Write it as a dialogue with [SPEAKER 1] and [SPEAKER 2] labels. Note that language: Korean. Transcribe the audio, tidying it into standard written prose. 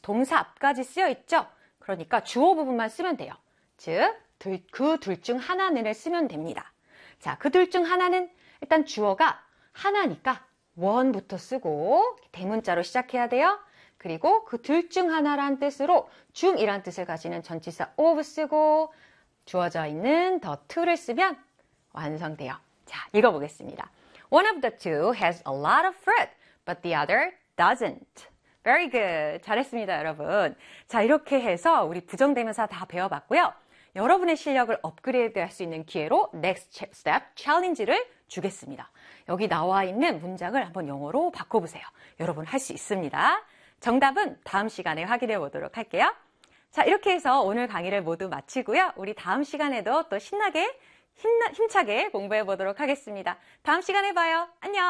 [SPEAKER 1] 동사 앞까지 쓰여 있죠? 그러니까 주어 부분만 쓰면 돼요. 즉, 그 둘 중 하나는을 쓰면 됩니다. 자, 그 둘 중 하나는 일단 주어가 하나니까 one부터 쓰고 대문자로 시작해야 돼요. 그리고 그 둘 중 하나란 뜻으로 중이란 뜻을 가지는 전치사 of 쓰고 주어져 있는 the to를 쓰면 완성돼요. 자, 읽어보겠습니다. One of the two has a lot of fruit, but the other doesn't. Very good. 잘했습니다, 여러분. 자, 이렇게 해서 우리 부정대명사 다 배워봤고요. 여러분의 실력을 업그레이드 할 수 있는 기회로 Next Step 챌린지를 주겠습니다. 여기 나와 있는 문장을 한번 영어로 바꿔보세요. 여러분 할 수 있습니다. 정답은 다음 시간에 확인해 보도록 할게요. 자, 이렇게 해서 오늘 강의를 모두 마치고요. 우리 다음 시간에도 또 신나게, 힘차게 공부해 보도록 하겠습니다. 다음 시간에 봐요. 안녕!